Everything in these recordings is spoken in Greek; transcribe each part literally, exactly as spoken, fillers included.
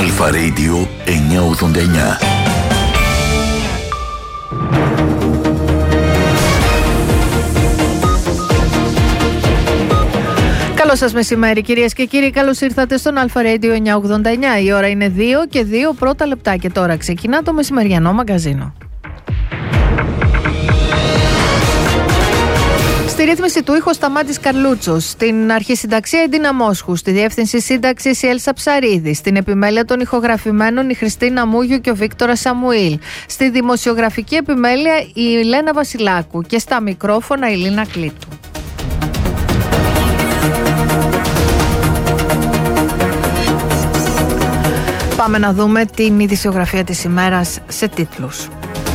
Αλφα Radio εννιακόσια ογδόντα εννιά. Καλό σας μεσημέρι κυρίες και κύριοι, καλώς ήρθατε στον Αλφα Radio εννιακόσια ογδόντα εννιά. Η ώρα είναι δύο και δύο πρώτα λεπτά και τώρα ξεκινά το μεσημεριανό μαγκαζίνο. Στη ρύθμιση του ήχου Σταμάτης Καρλούτσος, στην αρχισυνταξία η Ντίνα Μόσχου, στη διεύθυνση σύνταξης η Έλσα Ψαρίδη, στην επιμέλεια των ηχογραφημένων η Χριστίνα Μούγιου και ο Βίκτορας Σαμουήλ, στη δημοσιογραφική επιμέλεια η Λένα Βασιλάκου και στα μικρόφωνα η Λίνα Κλήτου. Πάμε να δούμε την ειδησιογραφία της ημέρας σε τίτλους.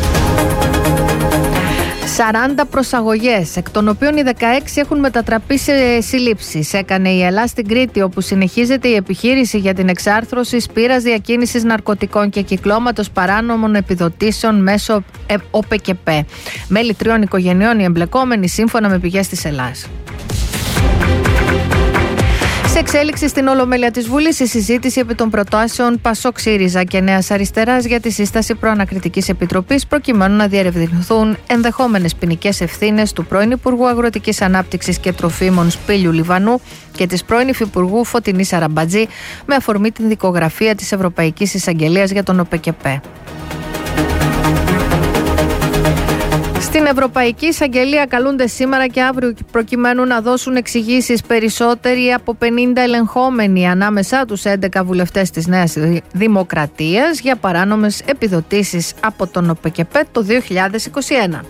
σαράντα προσαγωγές, εκ των οποίων οι δεκαέξι έχουν μετατραπεί σε συλλήψεις. Έκανε η ΕΛΑ στην Κρήτη, όπου συνεχίζεται η επιχείρηση για την εξάρθρωση σπήρας διακίνησης ναρκωτικών και κυκλώματος παράνομων επιδοτήσεων μέσω ΟΠΕΚΕΠΕ. Μέλη τριών οικογενειών οι εμπλεκόμενοι, σύμφωνα με πηγές της ΕΛΑΣ. Σε εξέλιξη στην Ολομέλεια της Βουλής η συζήτηση επί των προτάσεων Πασόκ ΣΥΡΙΖΑ και Νέας Αριστεράς για τη σύσταση προανακριτικής επιτροπής προκειμένου να διερευνηθούν ενδεχόμενες ποινικές ευθύνες του πρώην Υπουργού Αγροτικής Ανάπτυξης και Τροφίμων Σπύλιου Λιβανού και της πρώην Υφυπουργού Φωτεινής Αραμπατζή με αφορμή την δικογραφία της Ευρωπαϊκής Εισαγγελίας για τον ΟΠΕΚΕΠΕ. Στην Ευρωπαϊκή Εισαγγελία καλούνται σήμερα και αύριο προκειμένου να δώσουν εξηγήσεις περισσότεροι από πενήντα ελεγχόμενοι, ανάμεσά τους έντεκα βουλευτές της Νέας Δημοκρατίας, για παράνομες επιδοτήσεις από τον ΟΠΕΚΕΠΕ το δύο χιλιάδες είκοσι ένα.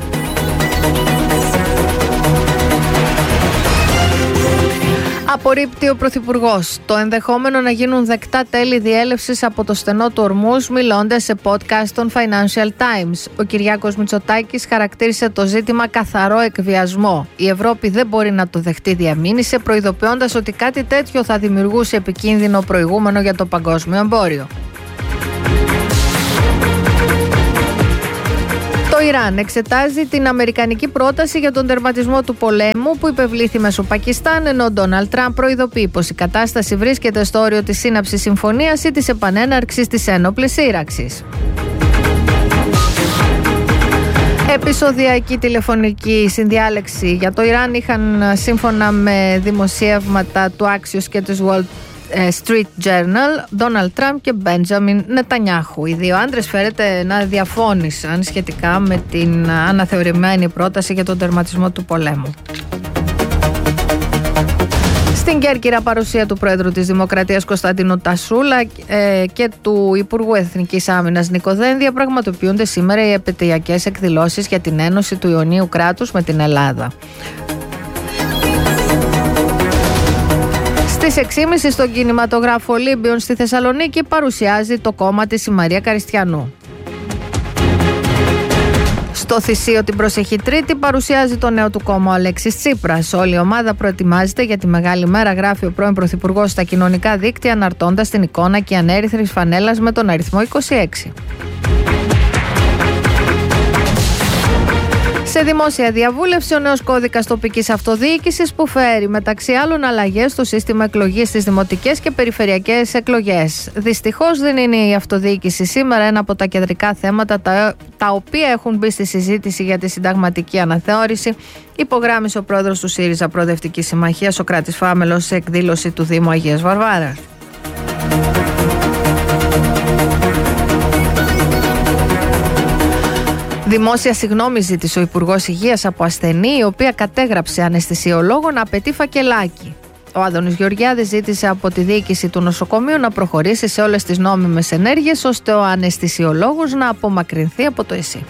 Απορρίπτει ο Πρωθυπουργός το ενδεχόμενο να γίνουν δεκτά τέλη διέλευσης από το στενό του Ορμούζ, μιλώντας σε podcast των Financial Times. Ο Κυριάκος Μητσοτάκης χαρακτήρισε το ζήτημα καθαρό εκβιασμό. Η Ευρώπη δεν μπορεί να το δεχτεί, διαμήνυσε, προειδοποιώντας ότι κάτι τέτοιο θα δημιουργούσε επικίνδυνο προηγούμενο για το παγκόσμιο εμπόριο. Το Ιράν εξετάζει την αμερικανική πρόταση για τον τερματισμό του πολέμου που υπευλήθη μέσω Πακιστάν, ενώ ο Ντόναλντ Τραμπ προειδοποιεί πως η κατάσταση βρίσκεται στο όριο της σύναψης συμφωνίας ή της επανέναρξης της ένοπλης σύραξης. Επεισοδιακή τηλεφωνική συνδιάλεξη για το Ιράν είχαν, σύμφωνα με δημοσιεύματα του Axios και της Wall Street Journal, Donald Trump και Benjamin Νετανιάχου. Οι δύο άντρες φέρεται να διαφώνησαν σχετικά με την αναθεωρημένη πρόταση για τον τερματισμό του πολέμου. Στην Κέρκυρα, παρουσία του Πρόεδρου της Δημοκρατίας Κωνσταντίνου Τασούλα ε, και του Υπουργού Εθνικής Άμυνας Νίκο Δένδια πραγματοποιούνται σήμερα οι επαιτειακές εκδηλώσεις για την ένωση του Ιωνίου κράτους με την Ελλάδα. Στις έξι και μισή στον κινηματογράφο Ολύμπιον στη Θεσσαλονίκη παρουσιάζει το κόμμα της η Μαρία Καριστιανού. Στο Θησίο την προσεχή Τρίτη παρουσιάζει το νέο του κόμμα ο Αλέξης Τσίπρας. Όλη η ομάδα προετοιμάζεται για τη μεγάλη μέρα, γράφει ο πρώην Πρωθυπουργός στα κοινωνικά δίκτυα, αναρτώντας την εικόνα και ανέρυθρης φανέλας με τον αριθμό είκοσι έξι. Σε δημόσια διαβούλευση ο νέος κώδικας τοπικής αυτοδιοίκησης που φέρει μεταξύ άλλων αλλαγές στο σύστημα εκλογής στις δημοτικές και περιφερειακές εκλογές. Δυστυχώς δεν είναι η αυτοδιοίκηση σήμερα ένα από τα κεντρικά θέματα τα, τα οποία έχουν μπει στη συζήτηση για τη συνταγματική αναθεώρηση, υπογράμμισε ο πρόεδρος του ΣΥΡΙΖΑ Προοδευτική Συμμαχία Σωκράτης Φάμελος σε εκδήλωση του Δήμου Αγίας Βαρβάρας. Δημόσια συγγνώμη ζήτησε ο Υπουργός Υγείας από ασθενή, η οποία κατέγραψε αναισθησιολόγο να απαιτεί φακελάκι. Ο Άδωνης Γεωργιάδης ζήτησε από τη διοίκηση του νοσοκομείου να προχωρήσει σε όλες τις νόμιμες ενέργειες, ώστε ο αναισθησιολόγος να απομακρυνθεί από το ΕΣΥ.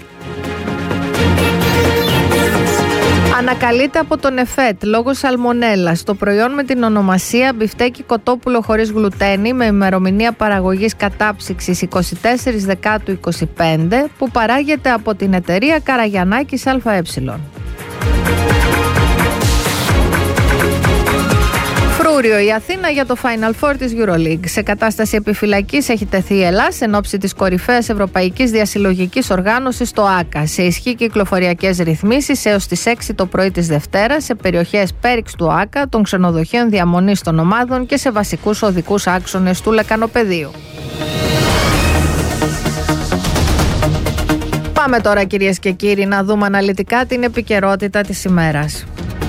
Ανακαλείται από τον ΕΦΕΤ λόγω σαλμονέλας το προϊόν με την ονομασία μπιφτέκι κοτόπουλο χωρίς γλουτένι με ημερομηνία παραγωγής κατάψυξης είκοσι τέσσερις Δεκάτου είκοσι πέντε που παράγεται από την εταιρεία Καραγιαννάκης ΑΕ. Φρούριο η Αθήνα για το Final Four της EuroLeague. Σε κατάσταση επιφυλακής έχει τεθεί η Ελλάς εν ώψη της κορυφαίας ευρωπαϊκής διασυλλογικής οργάνωσης, το ΆΚΑ, σε ισχύ κυκλοφοριακές ρυθμίσεις έως τις έξι το πρωί της Δευτέρας σε περιοχές πέριξ του ΆΚΑ, των ξενοδοχείων διαμονής των ομάδων και σε βασικούς οδικούς άξονες του λεκανοπεδίου. Πάμε τώρα, κυρίες και κύριοι, να δούμε αναλυτικά την επικαιρότητα της ημέρας.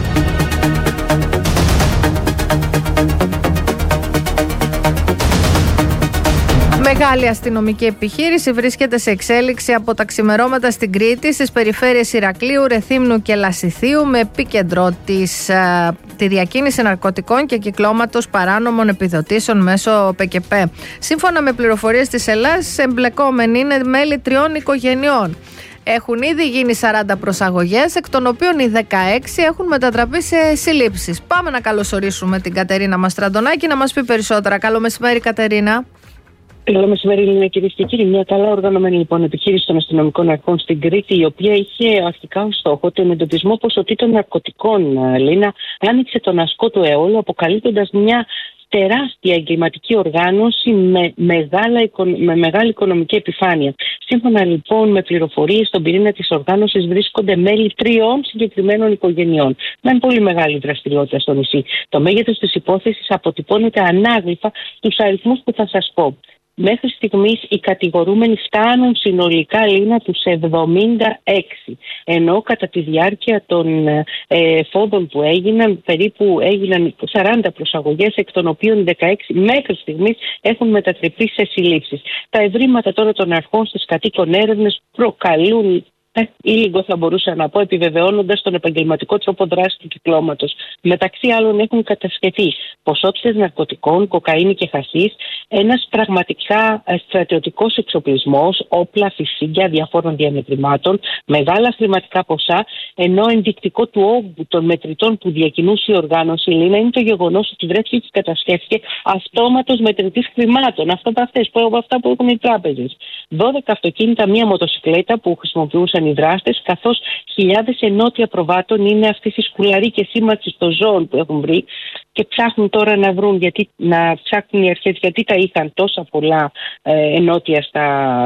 Μεγάλη αστυνομική επιχείρηση βρίσκεται σε εξέλιξη από τα ξημερώματα στην Κρήτη, στις περιφέρειες Ηρακλείου, Ρεθύμνου και Λασιθίου, με επίκεντρο της, α, τη διακίνηση ναρκωτικών και κυκλώματος παράνομων επιδοτήσεων μέσω ΠΚΠ. Σύμφωνα με πληροφορίες της Ελλάδας, εμπλεκόμενοι είναι μέλη τριών οικογενειών. Έχουν ήδη γίνει σαράντα προσαγωγές, εκ των οποίων οι δεκαέξι έχουν μετατραπεί σε συλλήψεις. Πάμε να καλωσορίσουμε την Κατερίνα Μαστραντονάκη να μας πει περισσότερα. Καλό μεσημέρι, Κατερίνα. Καλό μεσημέρι, Λίνα, κυρίες και κύριοι. Μια καλά οργανωμένη λοιπόν επιχείρηση των αστυνομικών αρχών στην Κρήτη, η οποία είχε αρχικά ως στόχο τον εντοπισμό ποσοτήτων ναρκωτικών, Λίνα, άνοιξε τον ασκό του αιώλου, αποκαλύπτοντας μια τεράστια εγκληματική οργάνωση με, μεγάλα, με μεγάλη οικονομική επιφάνεια. Σύμφωνα λοιπόν με πληροφορίες, στον πυρήνα της οργάνωσης βρίσκονται μέλη τριών συγκεκριμένων οικογενειών. Με πολύ μεγάλη δραστηριότητα στο νησί. Το μέγεθος της υπόθεσης αποτυπώνεται ανάγλυφα στους αριθμούς που θα σας πω. Μέχρι στιγμής οι κατηγορούμενοι φτάνουν συνολικά, Λίνα, τους εβδομήντα έξι. Ενώ κατά τη διάρκεια των ε, φόδων που έγιναν, περίπου έγιναν σαράντα προσαγωγές, εκ των οποίων δεκαέξι μέχρι στιγμής έχουν μετατραπεί σε συλλήψεις. Τα ευρήματα τώρα των αρχών στις κατοίκων έρευνες προκαλούν Ε, ή λίγο θα μπορούσα να πω, επιβεβαιώνοντας τον επαγγελματικό τρόπο δράσης του κυκλώματος. Μεταξύ άλλων έχουν κατασχεθεί ποσότητες ναρκωτικών, κοκαίνη και χασίς, ένας πραγματικά στρατιωτικός εξοπλισμός, όπλα, φυσίγγια διαφόρων διαμετρημάτων, μεγάλα χρηματικά ποσά, ενώ ενδεικτικό του όγκου των μετρητών που διακινούσε η οργάνωση, Λίνα, είναι το γεγονός ότι βρέθηκε και κατασχέθηκε αυτόματος μετρητής χρημάτων, αυτά, αυτές, που, αυτά που έχουν οι τράπεζες. δώδεκα αυτοκίνητα, μία μοτοσυκλέτα που χρησιμοποιούσαν οι δράστες, καθώς χιλιάδες ενότια προβάτων είναι αυτή η σκουλαρή και σήμανση των ζώων που έχουν βρει και ψάχνουν τώρα να βρουν, γιατί, να ψάχνουν οι αρχές γιατί τα είχαν τόσα πολλά ε, ενότια στα,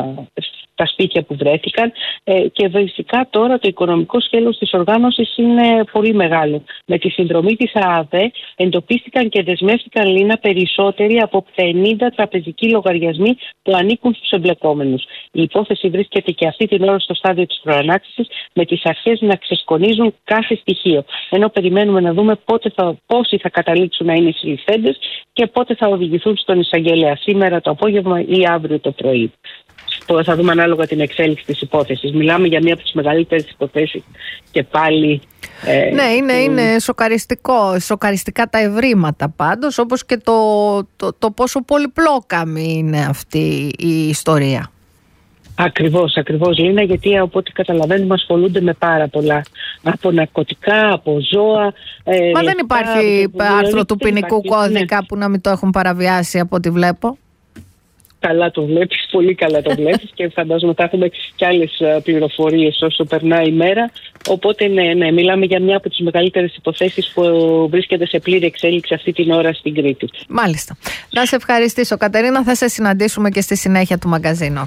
στα σπίτια που βρέθηκαν ε, και φυσικά τώρα το οικονομικό σκέλος της οργάνωσης είναι πολύ μεγάλο. Με τη συνδρομή της ΑΑΔΕ εντοπίστηκαν και δεσμεύτηκαν, Λίνα, περισσότεροι από πενήντα τραπεζικοί λογαριασμοί που ανήκουν στους εμπλεκόμενους. Η υπόθεση βρίσκεται και αυτή την ώρα στο στάδιο της προανάκρισης, με τις αρχές να ξεσκονίζουν κάθε στοιχείο. Ενώ περιμένουμε να δούμε πότε θα, πόσοι θα καταλήξουν να είναι οι συλληφθέντες και πότε θα οδηγηθούν στον εισαγγελέα, σήμερα το απόγευμα ή αύριο το πρωί. Θα δούμε ανάλογα την εξέλιξη της υπόθεσης. Μιλάμε για μία από τις μεγαλύτερες υποθέσεις και πάλι. Ε, ναι, είναι, ε, είναι σοκαριστικό, σοκαριστικά τα ευρήματα πάντως, όπως και το, το, το πόσο πολυπλόκαμη είναι αυτή η ιστορία. Ακριβώς, ακριβώς, Λίνα, γιατί από ό,τι καταλαβαίνουμε ασχολούνται με πάρα πολλά. Από ναρκωτικά, από ζώα. Ε, Μα δεν υπάρχει άρθρο του ποινικού κώδικα, ναι, που να μην το έχουν παραβιάσει από ό,τι βλέπω. Καλά το βλέπεις, πολύ καλά το βλέπεις και φαντάζομαι θα έχουμε και άλλες πληροφορίες όσο περνάει η μέρα. Οπότε ναι, ναι, μιλάμε για μια από τις μεγαλύτερες υποθέσεις που βρίσκεται σε πλήρη εξέλιξη αυτή την ώρα στην Κρήτη. Μάλιστα. Να σε ευχαριστήσω, Κατερίνα. Θα σε συναντήσουμε και στη συνέχεια του μαγκαζίνου.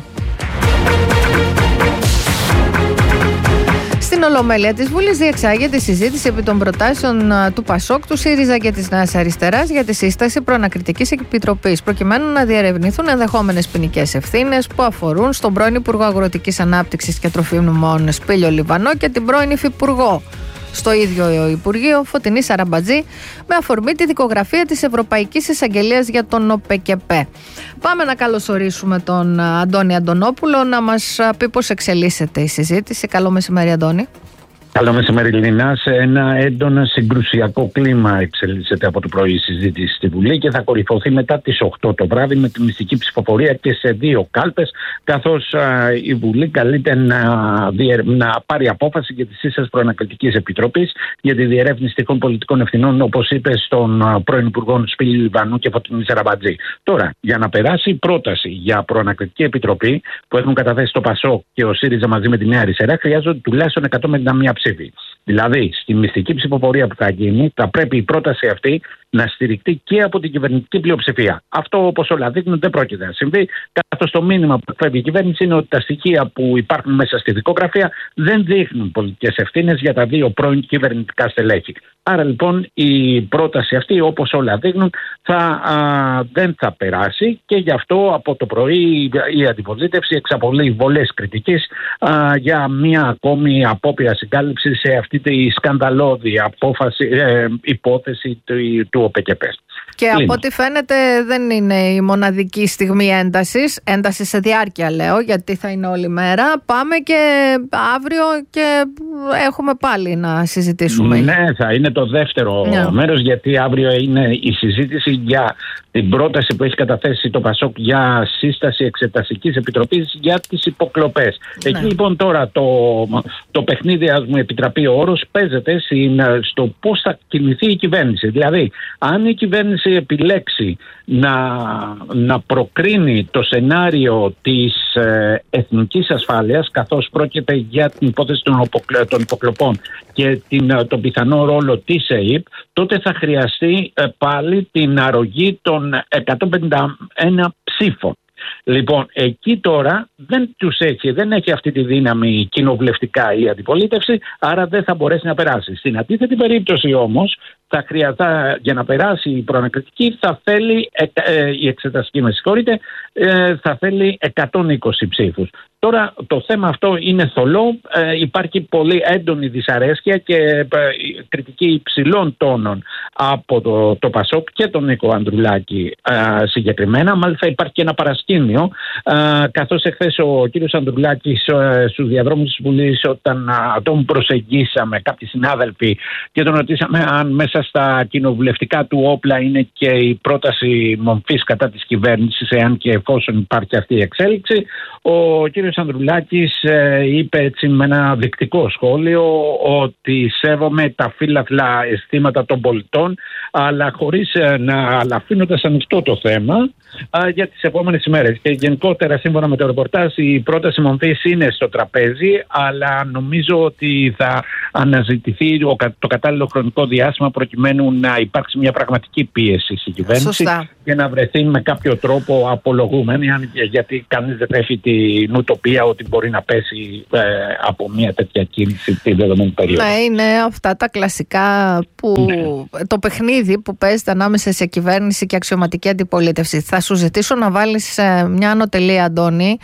Στην Ολομέλεια της Βουλής διεξάγεται η συζήτηση επί των προτάσεων του ΠΑΣΟΚ, του ΣΥΡΙΖΑ και της Νέας Αριστεράς για τη σύσταση προανακριτικής επιτροπής, προκειμένου να διερευνηθούν ενδεχόμενες ποινικές ευθύνες που αφορούν στον πρώην Υπουργό Αγροτικής Ανάπτυξης και Τροφίμων Σπήλιο Λιβανό και την πρώην Υφυπουργό στο ίδιο Υπουργείο, Φωτεινή Σαραμπατζή, με αφορμή τη δικογραφία της Ευρωπαϊκής Εισαγγελίας για τον ΟΠΕΚΕΠ. Πάμε να καλωσορίσουμε τον Αντώνη Αντωνόπουλο να μας πει πώς εξελίσσεται η συζήτηση. Καλό μεσημέρι, Αντώνη. Καλό μεσημέρι, Λινά. Σε ένα έντονα συγκρουσιακό κλίμα εξελίσσεται από το πρωί η συζήτηση στη Βουλή και θα κορυφωθεί μετά τις οκτώ το βράδυ με τη μυστική ψηφοφορία και σε δύο κάλπες, καθώς α, η Βουλή καλείται να, διε, να πάρει απόφαση για τη σύσταση προανακριτικής επιτροπής για τη διερεύνηση τυχόν πολιτικών ευθυνών, όπως είπε, στον α, πρώην Υπουργό Σπήλιο Λιβανού και Φωτεινή Σαραμπατζή. Τώρα, για να περάσει η πρόταση για προανακριτική επιτροπή που έχουν καταθέσει το ΠΑΣΟΚ και ο ΣΥΡΙΖΑ μαζί με τη Νέα Αριστερά, χρειάζονται τουλάχιστον εκατόν πενήντα μία ψήφοι. Δηλαδή, στη μυστική ψηφοφορία που θα γίνει, θα πρέπει η πρόταση αυτή να στηριχτεί και από την κυβερνητική πλειοψηφία. Αυτό, όπως όλα δείχνουν, δεν πρόκειται να συμβεί, καθώς το μήνυμα που εκφέρει η κυβέρνηση είναι ότι τα στοιχεία που υπάρχουν μέσα στη δικογραφία δεν δείχνουν πολιτικές ευθύνες για τα δύο πρώην κυβερνητικά στελέχη. Άρα λοιπόν η πρόταση αυτή, όπως όλα δείχνουν, θα, α, δεν θα περάσει και γι' αυτό από το πρωί η αντιπολίτευση εξαπολύει βολές κριτικής α, για μια ακόμη απόπειρα συγκάλυψη σε αυτή τη σκανδαλώδη απόφαση, ε, υπόθεση του, του ΟΠΚΠ. Και Λίνω. Από ό,τι φαίνεται δεν είναι η μοναδική στιγμή έντασης, ένταση σε διάρκεια λέω, γιατί θα είναι όλη μέρα. Πάμε και αύριο και έχουμε πάλι να συζητήσουμε. Ναι, θα είναι το δεύτερο yeah. μέρος, γιατί αύριο είναι η συζήτηση για την πρόταση που έχει καταθέσει το ΠΑΣΟΚ για σύσταση εξεταστικής επιτροπής για τις υποκλοπές. Yeah. Εκεί λοιπόν τώρα το, το παιχνίδι, ας μου επιτραπεί ο όρος, παίζεται στο πώς θα κινηθεί η κυβέρνηση. Δηλαδή, αν η κυβέρνηση επιλέξει να, να προκρίνει το σενάριο της ε, εθνικής ασφάλειας, καθώς πρόκειται για την υπόθεση των, υποκλε, των υποκλοπών και την, τον πιθανό ρόλο της ΕΕΠ, τότε θα χρειαστεί ε, πάλι την αρρωγή των εκατόν πενήντα ένα ψήφων. Λοιπόν, εκεί τώρα δεν τους έχει, δεν έχει αυτή τη δύναμη κοινοβουλευτικά η αντιπολίτευση, άρα δεν θα μπορέσει να περάσει. Στην αντίθετη περίπτωση όμως, θα χρειαζά, για να περάσει η προανακριτική, θα θέλει, ε, ε, η εξεταστική με συγχωρείτε, ε, θα θέλει εκατόν είκοσι ψήφους. Τώρα το θέμα αυτό είναι θολό, ε, υπάρχει πολύ έντονη δυσαρέσκεια και ε, κριτική υψηλών τόνων από το, το ΠΑΣΟΚ και τον Νίκο Ανδρουλάκη ε, συγκεκριμένα. Μάλιστα υπάρχει και ένα παρασκήνιο, ε, καθώς εχθές ο κύριος Ανδρουλάκης ε, στους διαδρόμους της Βουλής, όταν ε, τον προσεγγίσαμε κάποιοι συνάδελφοι και τον ρωτήσαμε αν μέσα στα κοινοβουλευτικά του όπλα είναι και η πρόταση μομφής κατά της κυβέρνησης, εάν και εφόσον υπάρχει αυτή η εξέλιξη, ο κύριος Ανδρουλάκης ε, είπε έτσι με ένα δεικτικό σχόλιο ότι σέβομαι τα φύλαθλα αισθήματα των πολιτών, αλλά χωρίς ε, να αλλά αφήνοντας ανοιχτό το θέμα ε, για τις επόμενες ημέρες. Και γενικότερα, σύμφωνα με το ρεπορτάζ, η πρόταση μομφής είναι στο τραπέζι, αλλά νομίζω ότι θα αναζητηθεί το κατάλληλο χρονικό διάστημα προκειμένου να υπάρξει μια πραγματική πίεση στην κυβέρνηση. Σωστά. Και να βρεθεί με κάποιο τρόπο απολογούμενη, γιατί κανείς δεν έχει την ουτοπία ότι μπορεί να πέσει ε, από μια τέτοια κίνηση τη δεδομένη περίοδο. Ναι, είναι αυτά τα κλασικά που ναι. το παιχνίδι που παίζεται ανάμεσα σε κυβέρνηση και αξιωματική αντιπολίτευση. Θα σου ζητήσω να βάλεις ε, μια ανωτελεία, Αντώνη,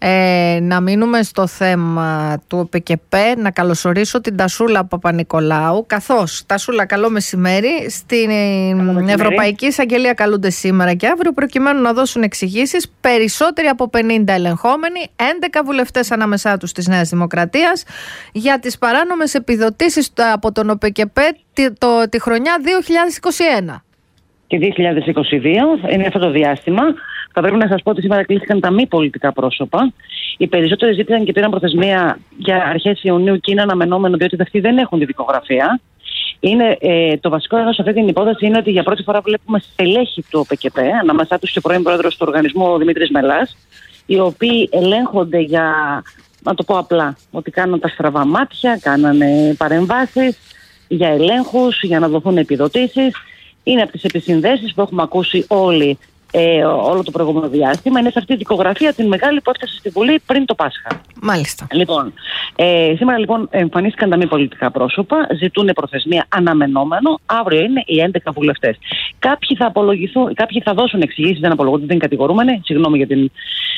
ε, να μείνουμε στο θέμα του ΟΠΚΠ, να καλωσορίσω την Τασούλα Παπα-Νικολάου, καθώς, Τασούλα, καλό μεσημέρι, στην μεσημέρι. Ευρωπαϊκή Εισαγγελία καλούνται σήμερα και αύριο προκειμένου να δώσουν εξηγήσεις περισσότεροι από πενήντα ελεγχόμενοι, έντεκα βουλευτές ανάμεσά τους της Νέας Δημοκρατίας, για τις παράνομες επιδοτήσεις από τον ΟΠΚΠ τη, το, τη χρονιά δύο χιλιάδες είκοσι ένα. Και δύο χιλιάδες είκοσι δύο είναι αυτό το διάστημα. Θα πρέπει να σας πω ότι σήμερα κλείστηκαν τα μη πολιτικά πρόσωπα. Οι περισσότεροι ζήτησαν και πήραν προθεσμία για αρχές Ιουνίου και είναι αναμενόμενο, διότι αυτοί δεν έχουν τη δικογραφία. Είναι, ε, το βασικό εδώ σε αυτή την υπόθεση είναι ότι για πρώτη φορά βλέπουμε στελέχη του ΟΠΚΠ, ανάμεσά τους και ο πρώην πρόεδρος του οργανισμού, ο Δημήτρης Μελάς, οι οποίοι ελέγχονται για, να το πω απλά, ότι κάνουν τα στραβά μάτια, κάνανε παρεμβάσεις για ελέγχους, για να δοθούν επιδοτήσεις. Είναι από τις επισυνδέσεις που έχουμε ακούσει όλοι ε, όλο το προηγούμενο διάστημα. Είναι σε αυτή τη δικογραφία την μεγάλη που έφτασε στη Βουλή πριν το Πάσχα. Μάλιστα. Λοιπόν, ε, σήμερα λοιπόν εμφανίστηκαν τα μη πολιτικά πρόσωπα, ζητούν προθεσμία αναμενόμενο. Αύριο είναι οι έντεκα βουλευτές. Κάποιοι θα απολογηθούν, κάποιοι θα δώσουν εξηγήσεις, δεν απολογούνται, δεν είναι κατηγορούμενοι. Συγγνώμη για την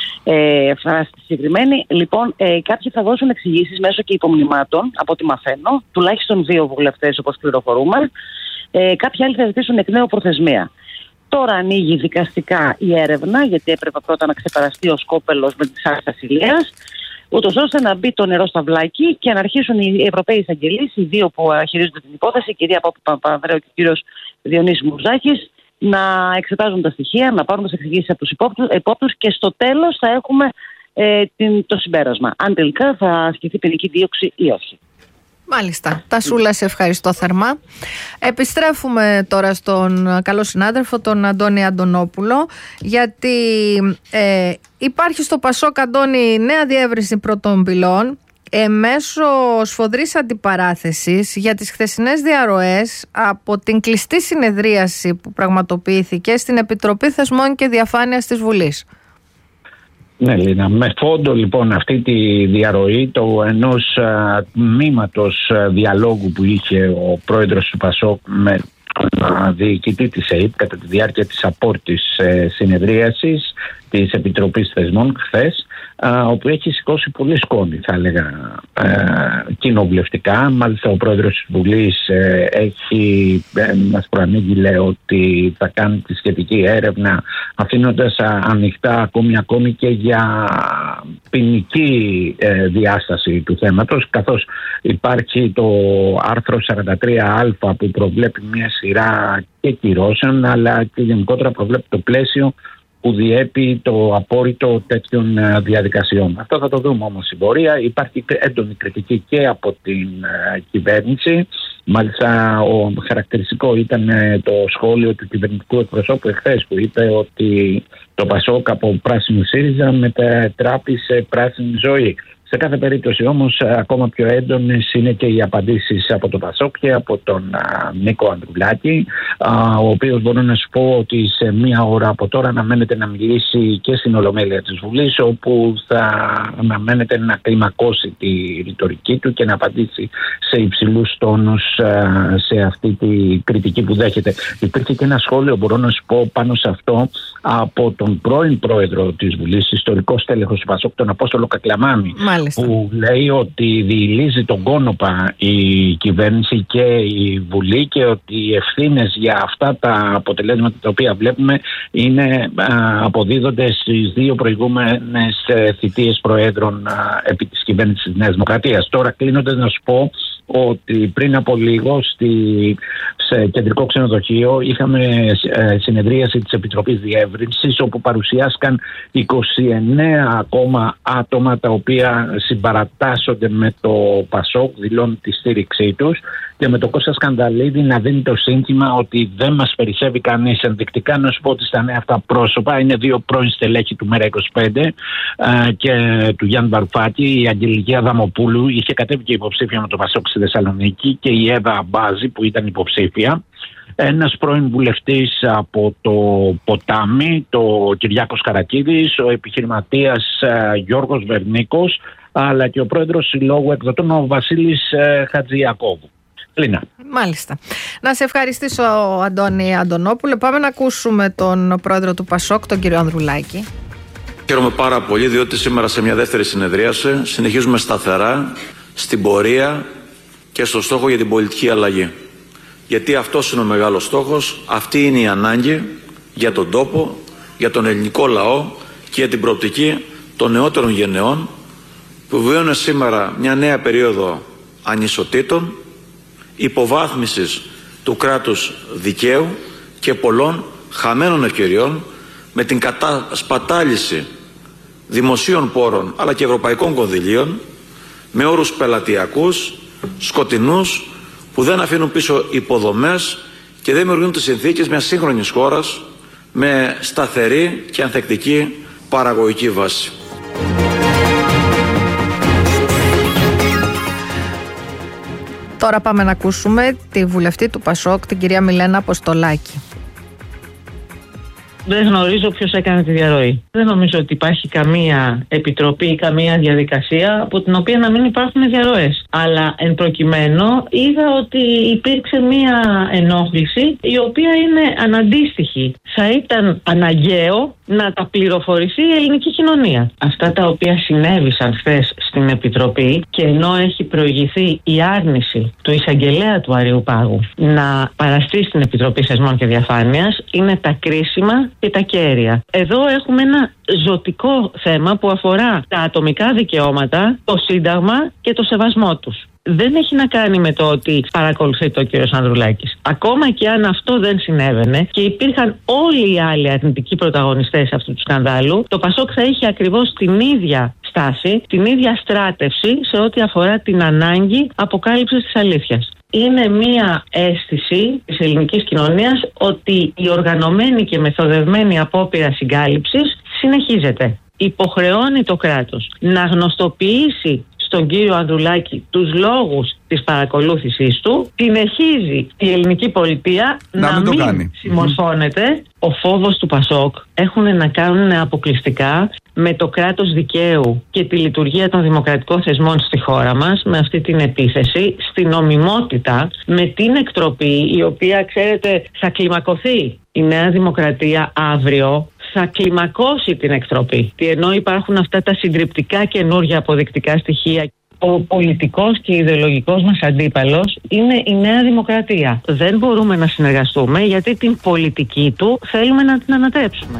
ε, φράση τη συγκεκριμένη. Λοιπόν, ε, κάποιοι θα δώσουν εξηγήσεις μέσω και υπομνημάτων, από ό,τι μαθαίνω, τουλάχιστον δύο βουλευτές όπως πληροφορούμε. Ε, κάποιοι άλλοι θα ζητήσουν εκ νέου προθεσμία. Τώρα ανοίγει δικαστικά η έρευνα, γιατί έπρεπε πρώτα να ξεπεραστεί ο σκόπελος με τη άρση ασυλίας, ούτως ώστε να μπει το νερό στα βλάκι και να αρχίσουν οι Ευρωπαίοι εισαγγελείς, οι δύο που χειρίζονται την υπόθεση, η κυρία Παπανδρέου και ο κύριος Διονύσης Μουζάκης, να εξετάζουν τα στοιχεία, να πάρουν τις εξηγήσεις από τους υπόπτους και στο τέλος θα έχουμε ε, την, το συμπέρασμα. Αν τελικά θα ασκηθεί ποινική δίωξη ή όχι. Μάλιστα. Τασούλα, σε ευχαριστώ θερμά. Επιστρέφουμε τώρα στον καλό συνάδελφο, τον Αντώνη Αντωνόπουλο, γιατί ε, υπάρχει στο ΠΑΣΟΚ, Αντώνη, νέα διεύρυνση πρώτων πυλών ε, μέσω σφοδρής αντιπαράθεσης για τις χθεσινές διαρροές από την κλειστή συνεδρίαση που πραγματοποιήθηκε στην Επιτροπή Θεσμών και Διαφάνειας της Βουλής. Ναι, Λίνα. Με φόντο λοιπόν αυτή τη διαρροή το ενός τμήματος διαλόγου που είχε ο πρόεδρος του Πασόκ με τον διοικητή της ΕΕΠ κατά τη διάρκεια της απόρριτης συνεδρίασης της Επιτροπής Θεσμών χθες, όπου έχει σηκώσει πολύ σκόνη, θα έλεγα, κοινοβουλευτικά. Μάλιστα ο πρόεδρος της Βουλής έχει μας προανήγγειλε ότι θα κάνει τη σχετική έρευνα, αφήνοντας ανοιχτά ακόμη ακόμη και για ποινική διάσταση του θέματος, καθώς υπάρχει το άρθρο σαράντα τρία α που προβλέπει μια σειρά και κυρώσεων, αλλά και γενικότερα προβλέπει το πλαίσιο που διέπει το απόρριτο τέτοιων διαδικασιών. Αυτό θα το δούμε όμως στην πορεία. Υπάρχει έντονη κριτική και από την uh, κυβέρνηση. Μάλιστα, ο χαρακτηριστικό ήταν το σχόλιο του κυβερνητικού εκπροσώπου εχθές, που είπε ότι το Πασόκ από πράσινο ΣΥΡΙΖΑ μετατράπη σε πράσινη ζωή. Σε κάθε περίπτωση όμως ακόμα πιο έντονες είναι και οι απαντήσεις από τον Πασόκ και από τον α, Νίκο Ανδρουλάκη, α, ο οποίος μπορώ να σου πω ότι σε μία ώρα από τώρα αναμένεται να μιλήσει και στην Ολομέλεια της Βουλής, όπου θα αναμένεται να κλιμακώσει τη ρητορική του και να απαντήσει σε υψηλούς τόνους α, σε αυτή τη κριτική που δέχεται. Υπήρχε και ένα σχόλιο, μπορώ να σου πω, πάνω σε αυτό από τον πρώην πρόεδρο της Βουλής, ιστορικό στέλεχος του Πασόκ, τον Απόστολο Κακλαμάνη, που λέει ότι διηλύζει τον κόνοπα η κυβέρνηση και η Βουλή και ότι οι ευθύνες για αυτά τα αποτελέσματα τα οποία βλέπουμε είναι, α, αποδίδονται στις δύο προηγούμενες θητείες προέδρων α, επί της κυβέρνησης της Νέας Δημοκρατίας. Τώρα, κλείνοντας, να σου πω ότι πριν από λίγο στη, σε κεντρικό ξενοδοχείο είχαμε ε, συνεδρίαση της Επιτροπής Διεύρυνσης, όπου παρουσιάστηκαν είκοσι εννέα ακόμα άτομα τα οποία συμπαρατάσσονται με το Πασόκ, δηλώνουν τη στήριξή τους, και με τον Κώστα Σκανδαλίδη να δίνει το σύνθημα ότι δεν μας περισσεύει κανείς. Ενδεικτικά να σου πω ότι στα νέα αυτά πρόσωπα είναι δύο πρώην στελέχη του Μέρα είκοσι πέντε ε, και του Γιάννη Βαρουφάκη. Η Αγγελική Αδαμοπούλου είχε κατέβει και υποψήφια με το Πασόκ στη Θεσσαλονίκη, και η Εύα Αμπάζη που ήταν υποψήφια. Ένας πρώην βουλευτής από το Ποτάμι, το Κυριάκος Καρακίδης, ο επιχειρηματίας ε, Γιώργος Βερνίκος, αλλά και ο πρόεδρος Συλλόγου Εκδοτών, ο Βασίλης ε, Χατζηακώβου. Λίνα. Μάλιστα. Να σε ευχαριστήσω, Αντώνη Αντωνόπουλε. Πάμε να ακούσουμε τον πρόεδρο του Πασόκ, τον κύριο Ανδρουλάκη. Χαίρομαι πάρα πολύ, διότι σήμερα σε μια δεύτερη συνεδρίαση συνεχίζουμε σταθερά στην πορεία και στο στόχο για την πολιτική αλλαγή. Γιατί αυτός είναι ο μεγάλος στόχος, αυτή είναι η ανάγκη για τον τόπο, για τον ελληνικό λαό και για την προοπτική των νεότερων γενεών που βιώνουν σήμερα μια νέα περίοδο ανισοτήτων, υποβάθμισης του κράτους δικαίου και πολλών χαμένων ευκαιριών, με την κατασπατάληση δημοσίων πόρων αλλά και ευρωπαϊκών κονδυλίων, με όρους πελατειακούς, σκοτεινούς, που δεν αφήνουν πίσω υποδομές και δεν δημιουργούν τις συνθήκες μιας σύγχρονης χώρας με σταθερή και ανθεκτική παραγωγική βάση. Τώρα πάμε να ακούσουμε τη βουλευτή του Πασόκ, την κυρία Μιλένα Αποστολάκη. Δεν γνωρίζω ποιος έκανε τη διαρροή. Δεν νομίζω ότι υπάρχει καμία επιτροπή ή καμία διαδικασία από την οποία να μην υπάρχουν διαρροές. Αλλά εν προκειμένου είδα ότι υπήρξε μία ενόχληση η οποία είναι αναντίστοιχη. Θα ήταν αναγκαίο να τα πληροφορηθεί η ελληνική κοινωνία. Αυτά τα οποία συνέβησαν χθες στην Επιτροπή, και ενώ έχει προηγηθεί η άρνηση του εισαγγελέα του Αριουπάγου να παραστεί στην Επιτροπή Θεσμών και Διαφάνειας, είναι τα κρίσιμα και τα κέρια. Εδώ έχουμε ένα ζωτικό θέμα που αφορά τα ατομικά δικαιώματα, το Σύνταγμα και το σεβασμό τους. Δεν έχει να κάνει με το ότι παρακολουθείται ο κύριος Ανδρουλάκης. Ακόμα και αν αυτό δεν συνέβαινε και υπήρχαν όλοι οι άλλοι αρνητικοί πρωταγωνιστές αυτού του σκανδάλου, το Πασόκ θα είχε ακριβώς την ίδια στάση, την ίδια στράτευση σε ό,τι αφορά την ανάγκη αποκάλυψης της αλήθειας. Είναι μία αίσθηση της ελληνικής κοινωνίας ότι η οργανωμένη και μεθοδευμένη απόπειρα συγκάλυψης συνεχίζεται. Υποχρεώνει το κράτος να γνωστοποιήσει στον κύριο Ανδρουλάκη τους λόγους της παρακολούθησής του, συνεχίζει η ελληνική πολιτεία να, να μην, μην συμμορφώνεται. Ο φόβος του Πασόκ έχουν να κάνουν αποκλειστικά με το κράτος δικαίου και τη λειτουργία των δημοκρατικών θεσμών στη χώρα μας, με αυτή την επίθεση στην νομιμότητα, με την εκτροπή, η οποία, ξέρετε, θα κλιμακωθεί. Η Νέα Δημοκρατία αύριο θα κλιμακώσει την εκτροπή. Τι ενώ υπάρχουν αυτά τα συντριπτικά καινούργια αποδεικτικά στοιχεία. Ο πολιτικός και ιδεολογικός μας αντίπαλος είναι η Νέα Δημοκρατία. Δεν μπορούμε να συνεργαστούμε γιατί την πολιτική του θέλουμε να την ανατρέψουμε.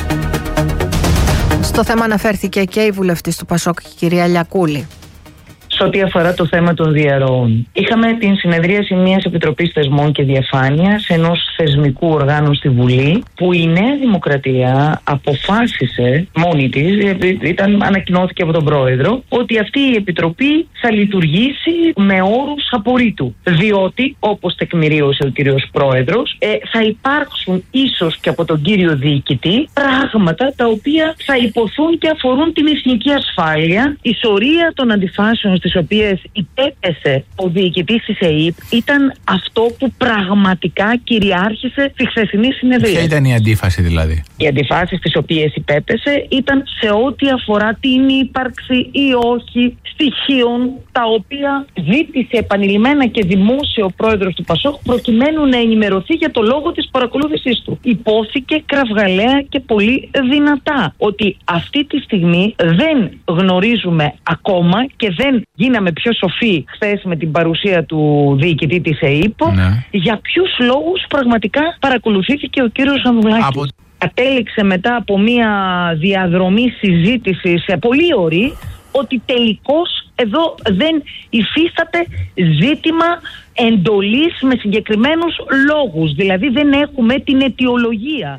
Στο θέμα αναφέρθηκε και η βουλευτής του Πασόκ, η κυρία Λιακούλη. Σε ό,τι αφορά το θέμα των διαρροών, είχαμε την συνεδρίαση μιας Επιτροπής Θεσμών και Διαφάνειας, ενός θεσμικού οργάνου στη Βουλή, που η Νέα Δημοκρατία αποφάσισε μόνη της, ήταν, ανακοινώθηκε από τον Πρόεδρο, ότι αυτή η Επιτροπή θα λειτουργήσει με όρους απορρίτου. Διότι, όπως τεκμηρίωσε ο κύριος Πρόεδρος, ε, θα υπάρξουν ίσως και από τον κύριο Διοικητή πράγματα τα οποία θα υποθούν και αφορούν την εθνική ασφάλεια, η σωρία των αντιφάσεων στις οποίες υπέπεσε ο διοικητής της ΕΕΠ ήταν αυτό που πραγματικά κυριάρχησε στη χθεσινή συνεδρία. Ποια ήταν η αντίφαση δηλαδή? Οι αντιφάσεις στις οποίες υπέπεσε ήταν σε ό,τι αφορά την ύπαρξη ή όχι στοιχείων τα οποία ζήτησε επανειλημμένα και δημόσια ο πρόεδρος του Πασόκ προκειμένου να ενημερωθεί για το λόγο της παρακολούθησής του. Υπόθηκε κραυγαλαία και πολύ δυνατά ότι αυτή τη στιγμή δεν γνωρίζουμε ακόμα και δεν γίναμε πιο σοφοί χθες με την παρουσία του διοικητή της ΕΕΠ, ναι, για ποιους λόγους πραγματικά παρακολουθήθηκε ο κύριος Ανδρουλάκης. Από... Κατέληξε μετά από μια διαδρομή συζήτηση σε πολύ ωρή ότι τελικώς εδώ δεν υφίσταται ζήτημα εντολής με συγκεκριμένους λόγους. Δηλαδή δεν έχουμε την αιτιολογία.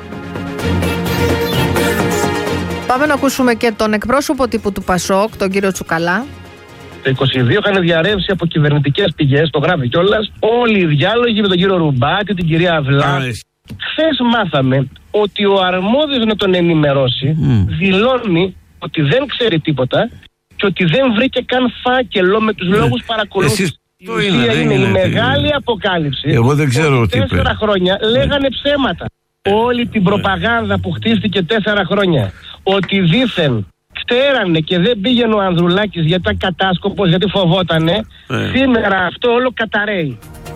Πάμε να ακούσουμε και τον εκπρόσωπο τύπου του Πασόκ, τον κύριο Τσουκαλά. Το είκοσι δύο είχαν διαρρεύσει από κυβερνητικές πηγές, το γράφει κιόλας, όλοι οι διάλογοι με τον κύριο Ρουμπάτη, την κυρία Αυλά. Χθες μάθαμε ότι ο αρμόδιος να τον ενημερώσει mm. δηλώνει ότι δεν ξέρει τίποτα και ότι δεν βρήκε καν φάκελο με τους mm. λόγους παρακολούθησης. Η ουσία είναι, είναι, είναι η μεγάλη είναι. αποκάλυψη. Εγώ δεν ξέρω τι είπε. Τέσσερα χρόνια λέγανε ψέματα. Όλη την προπαγάνδα που χτίστηκε τέσσερα χρόνια, ότι δήθεν ξέρανε και δεν πήγαινε ο Ανδρουλάκης γιατί ήταν κατάσκοπος, γιατί φοβότανε, ε. σήμερα αυτό όλο καταραίει.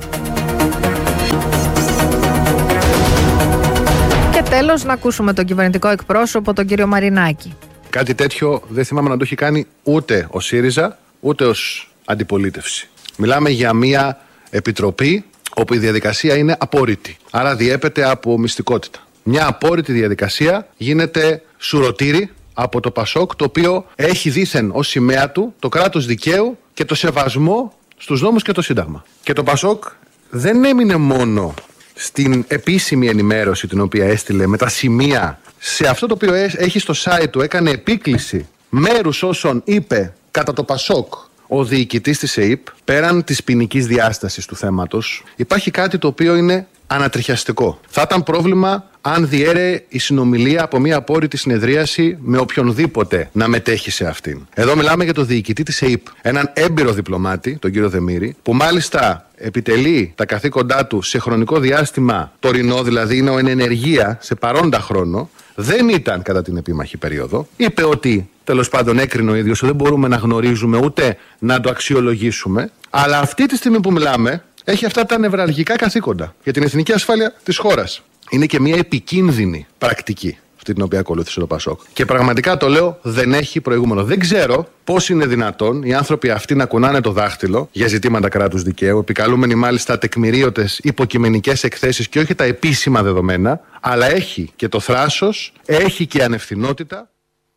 Και τέλος να ακούσουμε τον κυβερνητικό εκπρόσωπο, τον κύριο Μαρινάκη. Κάτι τέτοιο δεν θυμάμαι να το έχει κάνει ούτε ο ΣΥΡΙΖΑ, ούτε ως αντιπολίτευση. Μιλάμε για μια επιτροπή όπου η διαδικασία είναι απόρριτη. Άρα διέπεται από μυστικότητα. Μια απόρριτη διαδικασία γίνεται σουρωτήρι από το Πασόκ, το οποίο έχει δήθεν ως σημαία του το κράτος δικαίου και το σεβασμό στους νόμους και το Σύνταγμα. Και το Πασόκ δεν έμεινε μόνο στην επίσημη ενημέρωση την οποία έστειλε με τα σημεία σε αυτό το οποίο έχει στο site του, έκανε επίκληση μέρους όσων είπε κατά το Πασόκ ο διοικητής της ΕΕΠ. Πέραν της ποινικής διάστασης του θέματος, υπάρχει κάτι το οποίο είναι ανατριχιαστικό. Θα ήταν πρόβλημα αν διέρεε η συνομιλία από μια απόρριτη συνεδρίαση με οποιονδήποτε να μετέχει σε αυτήν. Εδώ μιλάμε για τον διοικητή της ΕΕΠ, έναν έμπειρο διπλωμάτη, τον κύριο Δεμήρη, που μάλιστα επιτελεί τα καθήκοντά του σε χρονικό διάστημα τωρινό, δηλαδή είναι εν ενεργεία σε παρόντα χρόνο, δεν ήταν κατά την επίμαχη περίοδο. Είπε ότι τέλος πάντων έκρινε ο ίδιος, δεν μπορούμε να γνωρίζουμε ούτε να το αξιολογήσουμε, αλλά αυτή τη στιγμή που μιλάμε έχει αυτά τα νευραλγικά καθήκοντα για την εθνική ασφάλεια της χώρας. Είναι και μια επικίνδυνη πρακτική αυτή την οποία ακολούθησε το Πασόκ. Και πραγματικά το λέω, δεν έχει προηγούμενο. Δεν ξέρω πώς είναι δυνατόν οι άνθρωποι αυτοί να κουνάνε το δάχτυλο για ζητήματα κράτους δικαίου, επικαλούμενοι μάλιστα τεκμηρίωτες υποκειμενικές εκθέσεις και όχι τα επίσημα δεδομένα, αλλά έχει και το θράσος, έχει και ανευθυνότητα.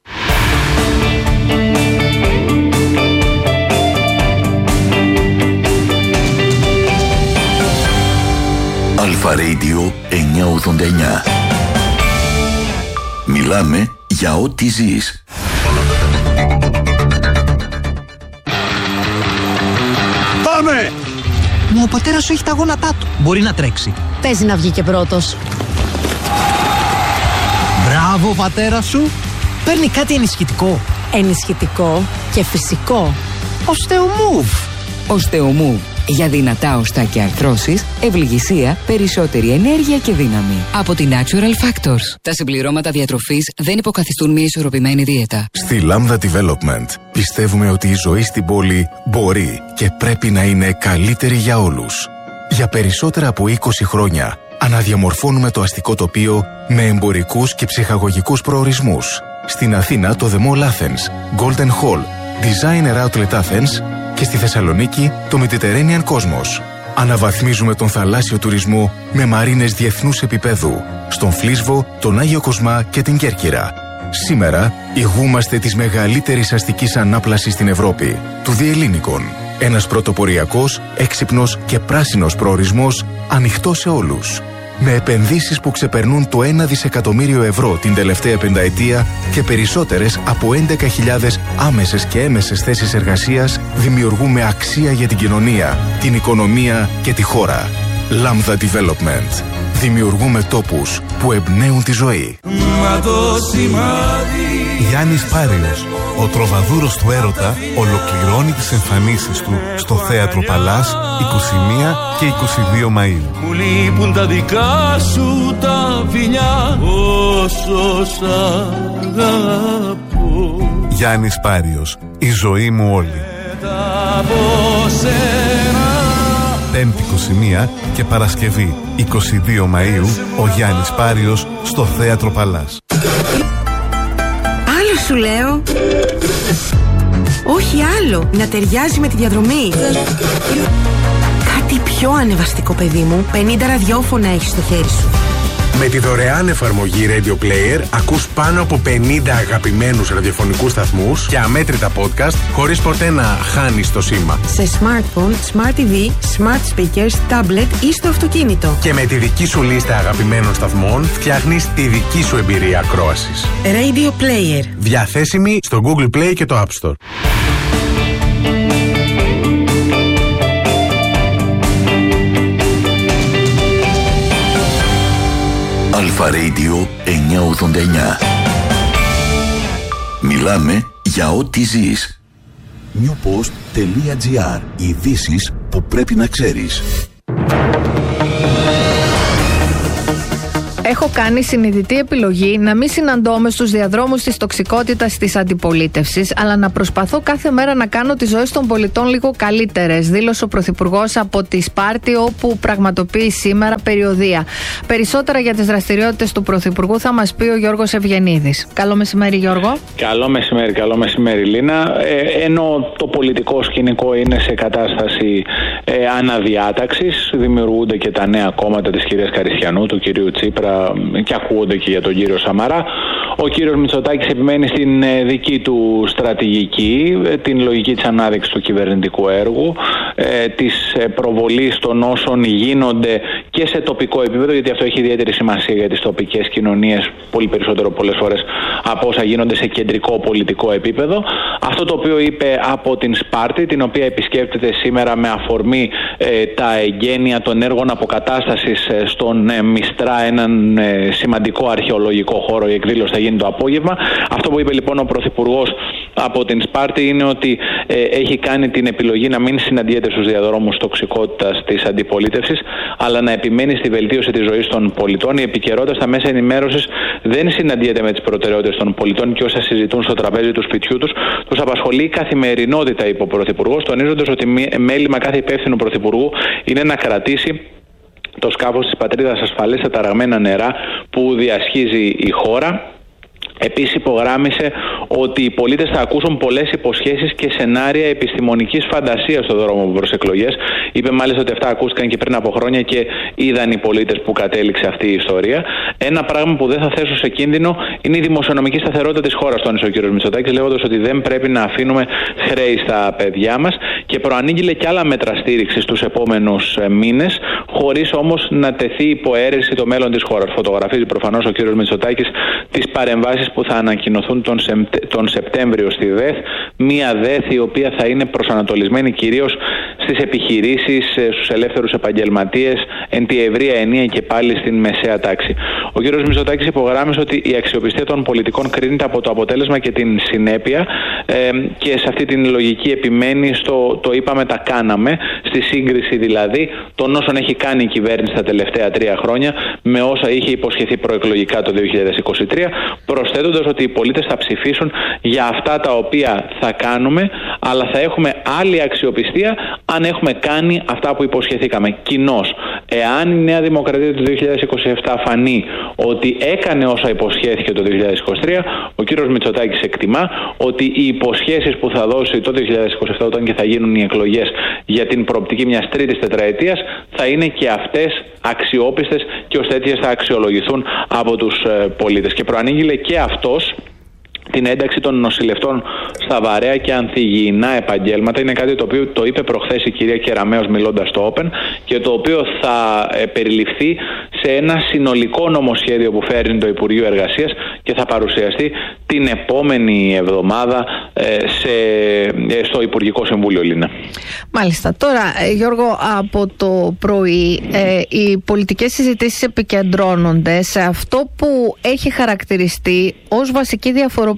Αλφα Radio εννιακόσια ογδόντα εννιά. Μιλάμε για ό,τι ζεις. Πάμε! Μα ο πατέρας σου έχει τα γόνατά του. Μπορεί να τρέξει. Παίζει να βγει και πρώτος. Μπράβο, πατέρα σου. Παίρνει κάτι ενισχυτικό. Ενισχυτικό και φυσικό. Οστεομούβ. Οστεομούβ. Για δυνατά οστά και αρθρώσεις, ευληγησία, περισσότερη ενέργεια και δύναμη. Από την Natural Factors. Τα συμπληρώματα διατροφής δεν υποκαθιστούν μια ισορροπημένη δίαιτα. Στη Lambda Development πιστεύουμε ότι η ζωή στην πόλη μπορεί και πρέπει να είναι καλύτερη για όλους. Για περισσότερα από είκοσι χρόνια αναδιαμορφώνουμε το αστικό τοπίο με εμπορικούς και ψυχαγωγικούς προορισμούς. Στην Αθήνα το The Mall Athens, Golden Hall, Designer Outlet Athens και στη Θεσσαλονίκη το Mediterranean Cosmos. Αναβαθμίζουμε τον θαλάσσιο τουρισμό με μαρίνες διεθνούς επίπεδου στον Φλίσβο, τον Άγιο Κοσμά και την Κέρκυρα. Σήμερα ηγούμαστε της μεγαλύτερης αστικής ανάπλασης στην Ευρώπη, του Διελλήνικων. Ένας πρωτοποριακός, έξυπνος και πράσινος προορισμός ανοιχτός σε όλους. Με επενδύσεις που ξεπερνούν το ένα δισεκατομμύριο ευρώ την τελευταία πενταετία και περισσότερες από έντεκα χιλιάδες άμεσες και έμεσες θέσεις εργασίας, δημιουργούμε αξία για την κοινωνία, την οικονομία και τη χώρα. Lambda Development. Δημιουργούμε τόπους που εμπνέουν τη ζωή. Γιάννης Πάριος, ο τροβαδούρος του έρωτα, ολοκληρώνει τις εμφανίσεις του στο Θέατρο Παλάς είκοσι μία και είκοσι δύο Μαΐου. Μου λείπουν τα δικά σου τα φιλιά, όσο σ' αγαπώ. Γιάννης Πάριος, η ζωή μου όλη. Πέμπτη είκοσι μία και Παρασκευή είκοσι δύο Μαΐου, ο Γιάννης Πάριος στο Θέατρο Παλάς. Άλλο σου λέω. Όχι άλλο, να ταιριάζει με τη διαδρομή. Κάτι πιο ανεβαστικό, παιδί μου. πενήντα ραδιόφωνα έχεις στο χέρι σου. Με τη δωρεάν εφαρμογή Radio Player ακούς πάνω από πενήντα αγαπημένους ραδιοφωνικούς σταθμούς και αμέτρητα podcast χωρίς ποτέ να χάνεις το σήμα. Σε smartphone, smart τι βι, smart speakers, tablet ή στο αυτοκίνητο. Και με τη δική σου λίστα αγαπημένων σταθμών φτιάχνεις τη δική σου εμπειρία ακρόασης. Radio Player. Διαθέσιμη στο Google Play και το App Store. Αλφα Radio εννιακόσια ογδόντα εννιά. Μιλάμε για ό,τι ζεις. newpost.gr. Ειδήσεις που πρέπει να ξέρεις. Έχω κάνει συνειδητή επιλογή να μην συναντώμαι στους διαδρόμους της τοξικότητας της αντιπολίτευσης, αλλά να προσπαθώ κάθε μέρα να κάνω τις ζωές των πολιτών λίγο καλύτερες, δήλωσε ο Πρωθυπουργός από τη Σπάρτη, όπου πραγματοποιεί σήμερα περιοδεία. Περισσότερα για τις δραστηριότητες του Πρωθυπουργού θα μας πει ο Γιώργος Ευγενίδης. Καλό μεσημέρι, Γιώργο. Καλό μεσημέρι, καλό μεσημέρι, Λίνα. Ε, ενώ το πολιτικό σκηνικό είναι σε κατάσταση ε, αναδιάταξης, δημιουργούνται και τα νέα κόμματα της κυρίας Καριστιανού, του κυρίου Τσίπρα, και ακούγονται και για τον κύριο Σαμαρά. Ο κύριος Μητσοτάκης επιμένει στην δική του στρατηγική, την λογική της ανάδειξης του κυβερνητικού έργου, ε, της προβολής των όσων γίνονται και σε τοπικό επίπεδο, γιατί αυτό έχει ιδιαίτερη σημασία για τις τοπικές κοινωνίες, πολύ περισσότερο πολλές φορές από όσα γίνονται σε κεντρικό πολιτικό επίπεδο. Αυτό το οποίο είπε από την Σπάρτη, την οποία επισκέπτεται σήμερα με αφορμή ε, τα εγγένεια των έργων αποκατάστασης ε, στον ε, Μιστρά, έναν ε, σημαντικό αρχαιολογικό χώρο. Η εκδήλωση θα γίνει το απόγευμα. Αυτό που είπε λοιπόν ο Πρωθυπουργός από την Σπάρτη είναι ότι ε, έχει κάνει την επιλογή να μην συναντιέται στους διαδρόμους τοξικότητας της αντιπολίτευσης, αλλά να επιμένει στη βελτίωση της ζωής των πολιτών. Η επικαιρότητα στα μέσα ενημέρωσης δεν συναντιέται με τις προτεραιότητες των πολιτών και όσα συζητούν στο τραπέζι του σπιτιού τους. Τους απασχολεί η καθημερινότητα, είπε ο Πρωθυπουργός, τονίζοντας ότι μέλημα κάθε υπεύθυνου Πρωθυπουργού είναι να κρατήσει το σκάφος της πατρίδας ασφαλές σε ταραγμένα νερά που διασχίζει η χώρα. Επίσης υπογράμμισε ότι οι πολίτες θα ακούσουν πολλές υποσχέσεις και σενάρια επιστημονικής φαντασίας στον δρόμο προς εκλογές. Είπε μάλιστα ότι αυτά ακούστηκαν και πριν από χρόνια και είδαν οι πολίτες που κατέληξε αυτή η ιστορία. Ένα πράγμα που δεν θα θέσω σε κίνδυνο είναι η δημοσιονομική σταθερότητα της χώρας, τόνισε ο κ. Μητσοτάκης, λέγοντας ότι δεν πρέπει να αφήνουμε χρέη στα παιδιά μας και προανήγγειλε και άλλα μέτρα στήριξης τους επόμενους μήνες, χωρίς όμως να τεθεί υπό αίρεση το μέλλον της χώρας. Φωτογραφίζει προφανώς ο κ. Μητσοτάκης τις παρεμβάσεις που θα ανακοινωθούν τον, Σεπτε... τον Σεπτέμβριο στη ΔΕΘ, μία ΔΕΘ η οποία θα είναι προσανατολισμένη κυρίως στις επιχειρήσεις, στους ελεύθερους επαγγελματίες, εν τη ευρεία ενία και πάλι στην μεσαία τάξη. Ο κ. Μητσοτάκης υπογράμμισε ότι η αξιοπιστία των πολιτικών κρίνεται από το αποτέλεσμα και την συνέπεια ε, και σε αυτή την λογική επιμένει στο το είπαμε τα κάναμε, στη σύγκριση δηλαδή των όσων έχει κάνει η κυβέρνηση τα τελευταία τρία χρόνια με όσα είχε υποσχεθεί προεκλογικά το δύο χιλιάδες είκοσι τρία, προσθέτοντας ότι οι πολίτες θα ψηφίσουν για αυτά τα οποία θα κάνουμε, αλλά θα έχουμε άλλη αξιοπιστία αν έχουμε κάνει αυτά που υποσχεθήκαμε κοινώς. Εάν η Νέα Δημοκρατία του δύο χιλιάδες είκοσι επτά φανεί ότι έκανε όσα υποσχέθηκε το δύο χιλιάδες είκοσι τρία, ο κύριος Μητσοτάκης εκτιμά ότι οι υποσχέσεις που θα δώσει το δύο χιλιάδες είκοσι επτά όταν και θα γίνουν οι εκλογές για την προοπτική μιας τρίτης τετραετίας θα είναι και αυτές αξιόπιστες και ως τέτοιες θα αξιολογηθούν από τους πολίτες. Και προανήγγειλε και αυτός την ένταξη των νοσηλευτών στα βαρέα και ανθυγιεινά επαγγέλματα. Είναι κάτι το οποίο το είπε προχθές η κυρία Κεραμέως μιλώντας στο Open και το οποίο θα ε, περιληφθεί σε ένα συνολικό νομοσχέδιο που φέρνει το Υπουργείο Εργασίας και θα παρουσιαστεί την επόμενη εβδομάδα ε, σε, ε, στο Υπουργικό Συμβούλιο, Λίνα. Μάλιστα. Τώρα, Γιώργο, από το πρωί ε, οι πολιτικές συζητήσεις επικεντρώνονται σε αυτό που έχει χαρακτηριστεί ως βασική διαφοροποίηση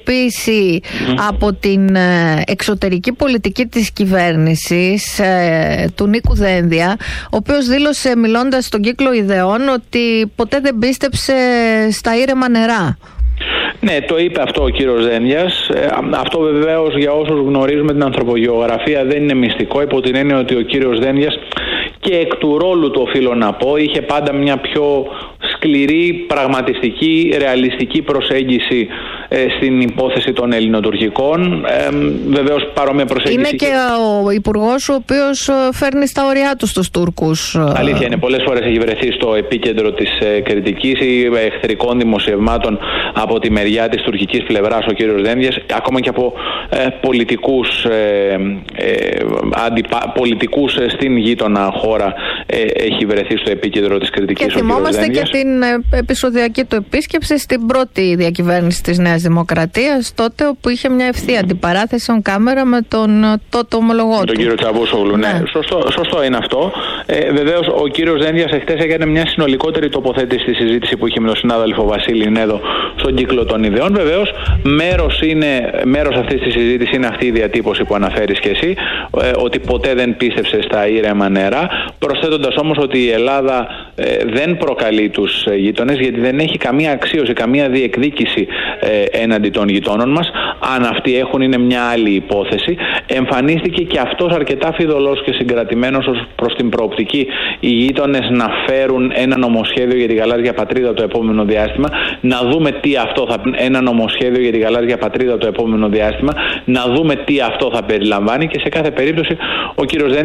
Mm. από την εξωτερική πολιτική της κυβέρνησης ε, του Νίκου Δένδια, ο οποίος δήλωσε μιλώντας στον Κύκλο Ιδεών ότι ποτέ δεν πίστεψε στα ήρεμα νερά. Ναι, το είπε αυτό ο κύριος Δένδιας. Ε, αυτό βεβαίως για όσους γνωρίζουμε την ανθρωπογεωγραφία δεν είναι μυστικό, υπό την έννοια ότι ο κύριος Δένδιας και εκ του ρόλου του οφείλω να πω είχε πάντα μια πιο σκληρή, πραγματιστική, ρεαλιστική προσέγγιση ε, στην υπόθεση των ελληνοτουρκικών. Ε, βεβαίως παρόμοια προσέγγιση. Είναι και ο υπουργός ο οποίος φέρνει στα ωριά του στους Τούρκους. Αλήθεια είναι, πολλές φορές έχει βρεθεί στο επίκεντρο της ε, κριτικής ή εχθρικών δημοσιευμάτων από τη μεριά της τουρκικής πλευράς ο κύριος Δένδιας, ακόμα και από ε, πολιτικούς, ε, ε, αντιπα, πολιτικούς ε, στην γείτονα χώρα ε, έχει βρεθεί στο επίκεντρο της κριτικής ο κύριος Δένδιας. Και θυμόμαστε και την επεισοδιακή του επίσκεψη στην πρώτη διακυβέρνηση της Νέας Δημοκρατίας, τότε όπου είχε μια ευθεία αντιπαράθεση on κάμερα με τον τότε ομολογό του. Τον κύριο Τσαβούσογλου, ναι. ναι. Σωστό, σωστό είναι αυτό. Ε, βεβαίως ο κύριος Δένδιας εχθές έκανε μια συνολικότερη τοποθέτηση στη συζήτηση που είχε με τον συνάδελφο Βασίλη Νέδο στον Κύκλο των Ιδεών. Βεβαίως μέρος, είναι, μέρος αυτής της συζήτησης είναι αυτή η διατύπωση που αναφέρεις και εσύ, ε, ότι ποτέ δεν πίστεψε στα ήρεμα νερά, προσθέτοντας όμως ότι η Ελλάδα ε, δεν προκαλεί τους γείτονες, γιατί δεν έχει καμία αξίωση, καμία διεκδίκηση ε, έναντι των γειτόνων μας. Αν αυτοί έχουν είναι μια άλλη υπόθεση. Εμφανίστηκε και αυτός αρκετά φιδωλός και συγκρατημένος ως προς την προοπτική οι γείτονες να φέρουν ένα νομοσχέδιο για τη γαλάζια πατρίδα το επόμενο διάστημα. Να δούμε τι αυτό θα ένα νομοσχέδιο για τη γαλάζια πατρίδα το επόμενο διάστημα. Να δούμε τι αυτό θα περιλαμβάνει και σε κάθε περίπτωση ο κύριος